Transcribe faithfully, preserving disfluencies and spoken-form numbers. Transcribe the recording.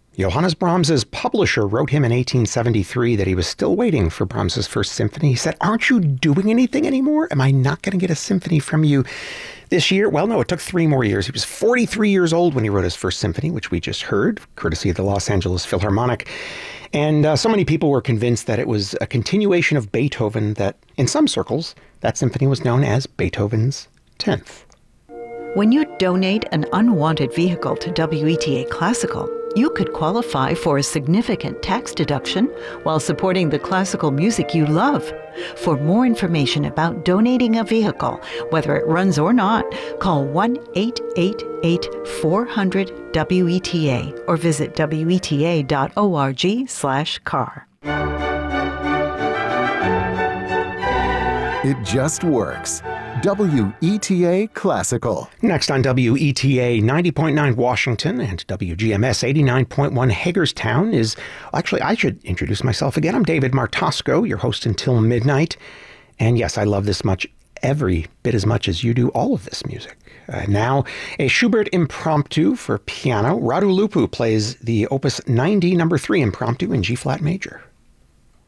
Johannes Brahms's publisher wrote him in eighteen seventy-three that he was still waiting for Brahms's first symphony. He said, "Aren't you doing anything anymore? Am I not going to get a symphony from you this year?" Well, no, it took three more years. He was forty-three years old when he wrote his first symphony, which we just heard, courtesy of the Los Angeles Philharmonic. And uh, so many people were convinced that it was a continuation of Beethoven that, in some circles, that symphony was known as Beethoven's tenth. When you donate an unwanted vehicle to W E T A Classical, you could qualify for a significant tax deduction while supporting the classical music you love. For more information about donating a vehicle, whether it runs or not, call one eight eight eight four hundred W E T A or visit W E T A dot org slash car. It just works. W E T A Classical. Next on W E T A ninety point nine Washington and W G M S eighty-nine point one Hagerstown is, actually, I should introduce myself again. I'm David Martosco, your host until midnight. And yes, I love this much, every bit as much as you do all of this music. Uh, now, a Schubert Impromptu for piano. Radu Lupu plays the Opus ninety number three Impromptu in G-flat major.